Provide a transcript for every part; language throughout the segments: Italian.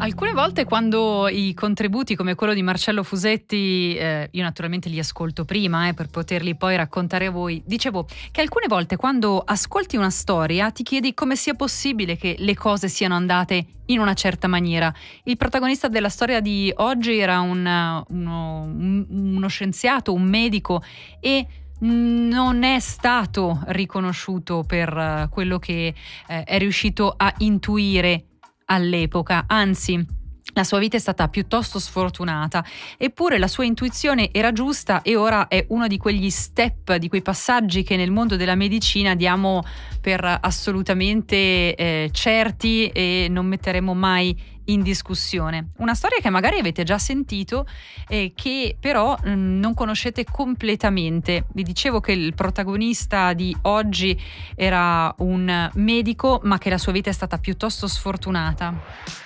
Alcune volte quando i contributi come quello di Marcello Fusetti, io naturalmente li ascolto prima per poterli poi raccontare a voi, dicevo che alcune volte quando ascolti una storia ti chiedi come sia possibile che le cose siano andate in una certa maniera. Il protagonista della storia di oggi era uno scienziato, un medico, e non è stato riconosciuto per quello che è riuscito a intuire all'epoca, anzi la sua vita è stata piuttosto sfortunata, eppure la sua intuizione era giusta e ora è uno di quegli step, di quei passaggi che nel mondo della medicina diamo per assolutamente certi e non metteremo mai in discussione. Una storia che magari avete già sentito e che però non conoscete completamente. Vi dicevo che il protagonista di oggi era un medico, ma che la sua vita è stata piuttosto sfortunata.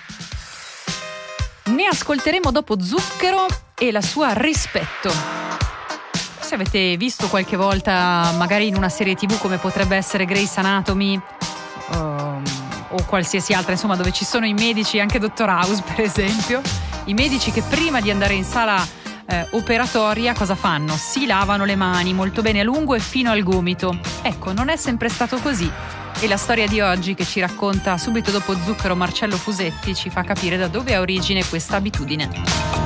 Ne ascolteremo dopo Zucchero e la sua Rispetto. Se avete visto qualche volta, magari in una serie TV come potrebbe essere Grey's Anatomy o qualsiasi altra, insomma, dove ci sono i medici, anche Dottor House per esempio, i medici che prima di andare in sala operatoria cosa fanno? Si lavano le mani molto bene a lungo e fino al gomito. Ecco, non è sempre stato così. E la storia di oggi, che ci racconta subito dopo Zucchero Marcello Fusetti, ci fa capire da dove ha origine questa abitudine.